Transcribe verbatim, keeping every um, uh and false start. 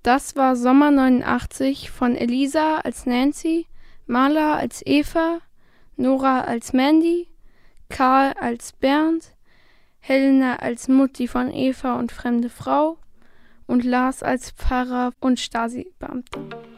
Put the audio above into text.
Das war Sommer neunundachtzig von Elisa als Nancy, Marla als Eva, Nora als Mandy, Karl als Bernd, Helena als Mutti von Eva und fremde Frau und Lars als Pfarrer und Stasi-Beamter.